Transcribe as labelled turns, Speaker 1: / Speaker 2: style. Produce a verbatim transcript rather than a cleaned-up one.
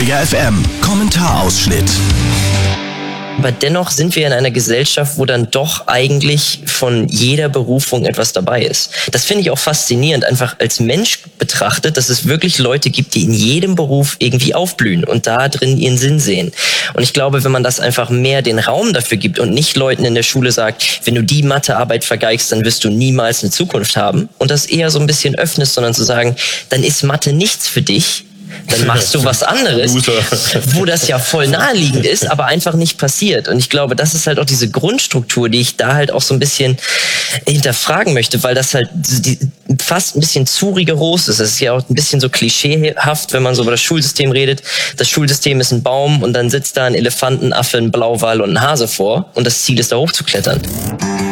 Speaker 1: Detektor F M. Kommentarausschnitt.
Speaker 2: Aber dennoch sind wir in einer Gesellschaft, wo dann doch eigentlich von jeder Berufung etwas dabei ist. Das finde ich auch faszinierend, einfach als Mensch betrachtet, dass es wirklich Leute gibt, die in jedem Beruf irgendwie aufblühen und da drin ihren Sinn sehen. Und ich glaube, wenn man das einfach mehr den Raum dafür gibt und nicht Leuten in der Schule sagt, wenn du die Mathearbeit vergeigst, dann wirst du niemals eine Zukunft haben und das eher so ein bisschen öffnest, sondern zu sagen, dann ist Mathe nichts für dich. Dann machst du was anderes, wo das ja voll naheliegend ist, aber einfach nicht passiert. Und ich glaube, das ist halt auch diese Grundstruktur, die ich da halt auch so ein bisschen hinterfragen möchte, weil das halt die, fast ein bisschen zu rigoros ist. Das ist ja auch ein bisschen so klischeehaft, wenn man so über das Schulsystem redet. Das Schulsystem ist ein Baum und dann sitzt da ein Elefant, ein Affe, ein Blauwal und ein Hase vor und das Ziel ist, da hochzuklettern.